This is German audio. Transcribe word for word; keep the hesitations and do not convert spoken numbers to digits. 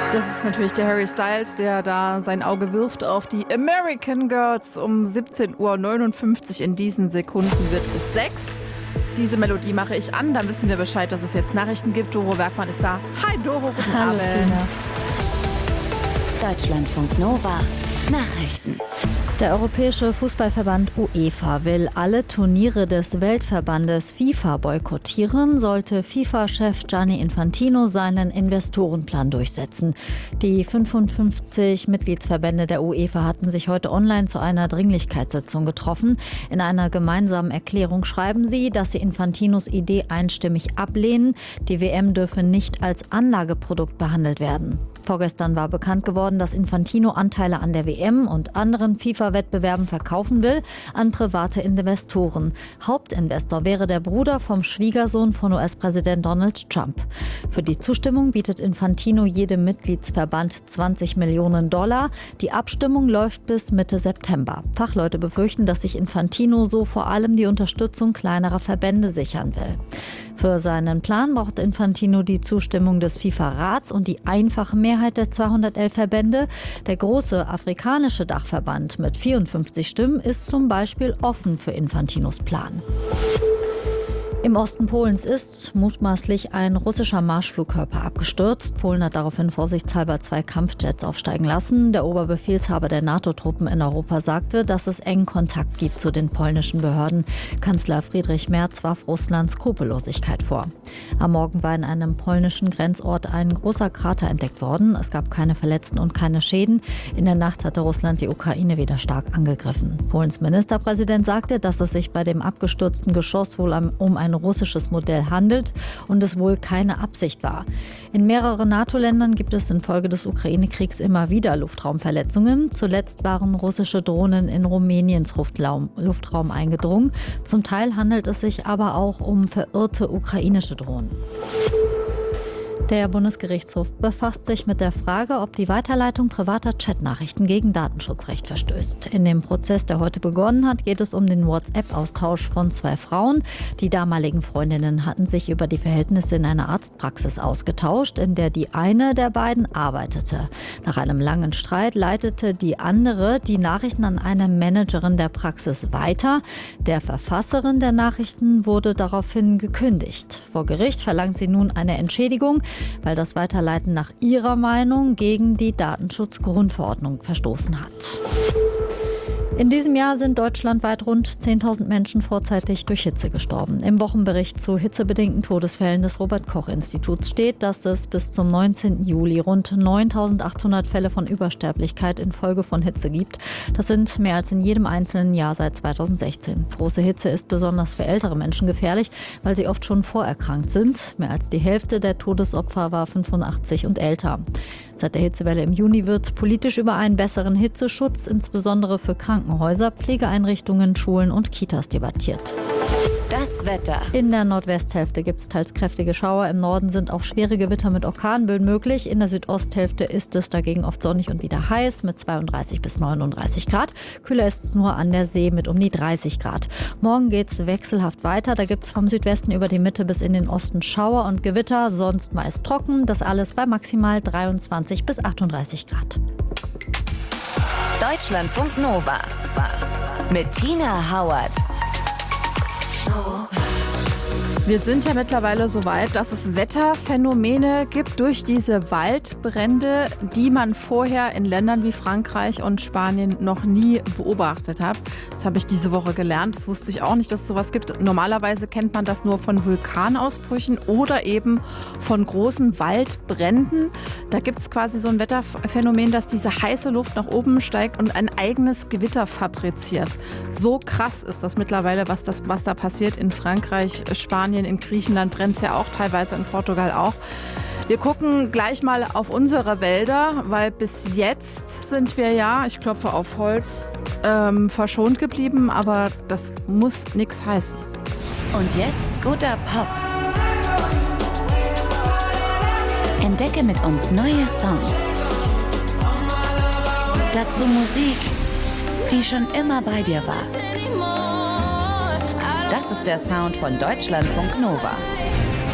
Das ist natürlich der Harry Styles, der da sein Auge wirft auf die American Girls. Um siebzehn Uhr neunundfünfzig in diesen Sekunden wird es sechs. Diese Melodie mache ich an, dann wissen wir Bescheid, dass es jetzt Nachrichten gibt. Doro Bergmann ist da. Hi Doro, guten Hallo, Abend. Tina. Deutschlandfunk Nova Nachrichten. Der Europäische Fußballverband UEFA will alle Turniere des Weltverbandes FIFA boykottieren, sollte FIFA-Chef Gianni Infantino seinen Investorenplan durchsetzen. Die fünfundfünfzig Mitgliedsverbände der UEFA hatten sich heute online zu einer Dringlichkeitssitzung getroffen. In einer gemeinsamen Erklärung schreiben sie, dass sie Infantinos Idee einstimmig ablehnen. Die W M dürfe nicht als Anlageprodukt behandelt werden. Vorgestern war bekannt geworden, dass Infantino Anteile an der W M und anderen FIFA-Wettbewerben verkaufen will an private Investoren. Hauptinvestor wäre der Bruder vom Schwiegersohn von U S-Präsident Donald Trump. Für die Zustimmung bietet Infantino jedem Mitgliedsverband zwanzig Millionen Dollar. Die Abstimmung läuft bis Mitte September. Fachleute befürchten, dass sich Infantino so vor allem die Unterstützung kleinerer Verbände sichern will. Für seinen Plan braucht Infantino die Zustimmung des FIFA-Rats und die einfache Mehrheit der zweihundertelf Verbände. Der große afrikanische Dachverband mit vierundfünfzig Stimmen ist zum Beispiel offen für Infantinos Plan. Im Osten Polens ist mutmaßlich ein russischer Marschflugkörper abgestürzt. Polen hat daraufhin vorsichtshalber zwei Kampfjets aufsteigen lassen. Der Oberbefehlshaber der NATO-Truppen in Europa sagte, dass es engen Kontakt gibt zu den polnischen Behörden. Kanzler Friedrich Merz warf Russland Skrupellosigkeit vor. Am Morgen war in einem polnischen Grenzort ein großer Krater entdeckt worden. Es gab keine Verletzten und keine Schäden. In der Nacht hatte Russland die Ukraine wieder stark angegriffen. Polens Ministerpräsident sagte, dass es sich bei dem abgestürzten Geschoss wohl um ein russisches Modell handelt und es wohl keine Absicht war. In mehreren NATO-Ländern gibt es infolge des Ukraine-Kriegs immer wieder Luftraumverletzungen. Zuletzt waren russische Drohnen in Rumäniens Luftraum, Luftraum eingedrungen. Zum Teil handelt es sich aber auch um verirrte ukrainische Drohnen. Der Bundesgerichtshof befasst sich mit der Frage, ob die Weiterleitung privater Chatnachrichten gegen Datenschutzrecht verstößt. In dem Prozess, der heute begonnen hat, geht es um den WhatsApp-Austausch von zwei Frauen. Die damaligen Freundinnen hatten sich über die Verhältnisse in einer Arztpraxis ausgetauscht, in der die eine der beiden arbeitete. Nach einem langen Streit leitete die andere die Nachrichten an eine Managerin der Praxis weiter. Der Verfasserin der Nachrichten wurde daraufhin gekündigt. Vor Gericht verlangt sie nun eine Entschädigung, weil das Weiterleiten nach ihrer Meinung gegen die Datenschutzgrundverordnung verstoßen hat. In diesem Jahr sind deutschlandweit rund zehntausend Menschen vorzeitig durch Hitze gestorben. Im Wochenbericht zu hitzebedingten Todesfällen des Robert-Koch-Instituts steht, dass es bis zum neunzehnten Juli rund neuntausendachthundert Fälle von Übersterblichkeit infolge von Hitze gibt. Das sind mehr als in jedem einzelnen Jahr seit zweitausendsechzehn. Große Hitze ist besonders für ältere Menschen gefährlich, weil sie oft schon vorerkrankt sind. Mehr als die Hälfte der Todesopfer war fünfundachtzig und älter. Seit der Hitzewelle im Juni wird politisch über einen besseren Hitzeschutz, insbesondere für Krankenhäuser, Pflegeeinrichtungen, Schulen und Kitas debattiert. Das Wetter. In der Nordwesthälfte gibt es teils kräftige Schauer. Im Norden sind auch schwere Gewitter mit Orkanböen möglich. In der Südosthälfte ist es dagegen oft sonnig und wieder heiß mit zweiunddreißig bis neununddreißig Grad. Kühler ist es nur an der See mit um die dreißig Grad. Morgen geht es wechselhaft weiter. Da gibt es vom Südwesten über die Mitte bis in den Osten Schauer und Gewitter. Sonst meist trocken. Das alles bei maximal dreiundzwanzig bis achtunddreißig Grad. Deutschlandfunk Nova mit Tina Hauert. Wir sind ja mittlerweile so weit, dass es Wetterphänomene gibt durch diese Waldbrände, die man vorher in Ländern wie Frankreich und Spanien noch nie beobachtet hat. Das habe ich diese Woche gelernt. Das wusste ich auch nicht, dass es sowas gibt. Normalerweise kennt man das nur von Vulkanausbrüchen oder eben von großen Waldbränden. Da gibt es quasi so ein Wetterphänomen, dass diese heiße Luft nach oben steigt und ein eigenes Gewitter fabriziert. So krass ist das mittlerweile, was, das, was da passiert in Frankreich, Spanien, in Griechenland brennt es ja auch, teilweise in Portugal auch. Wir gucken gleich mal auf unsere Wälder, weil bis jetzt sind wir ja, ich klopfe auf Holz, ähm, verschont geblieben, aber das muss nichts heißen. Und jetzt guter Pop. Entdecke mit uns neue Songs. Dazu Musik, die schon immer bei dir war. Das ist der Sound von Deutschlandfunk Nova.